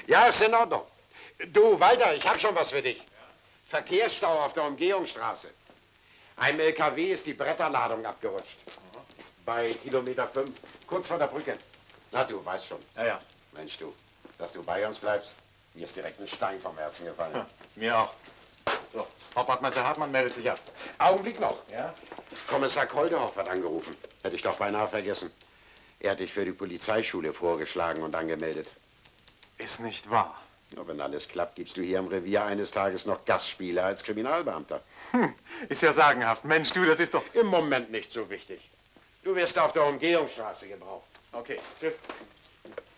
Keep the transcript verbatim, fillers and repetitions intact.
Ja, ist in Ordnung. Du, Walter, ich hab schon was für dich. Verkehrsstau auf der Umgehungsstraße. Einem L K W ist die Bretterladung abgerutscht. Bei Kilometer fünf, kurz vor der Brücke. Na, du weißt schon. Ja, ja. Mensch, du, dass du bei uns bleibst, mir ist direkt ein Stein vom Herzen gefallen. Ja, mir auch. So, Hauptwachtmeister Hartmann meldet sich ab. Augenblick noch. Ja? Kommissar Koldehoff hat angerufen. Hätte ich doch beinahe vergessen. Er hat dich für die Polizeischule vorgeschlagen und angemeldet. Ist nicht wahr. Ja, wenn alles klappt, gibst du hier im Revier eines Tages noch Gastspiele als Kriminalbeamter. Hm, ist ja sagenhaft. Mensch, du, das ist doch... Im Moment nicht so wichtig. Du wirst auf der Umgehungsstraße gebraucht. Okay, tschüss.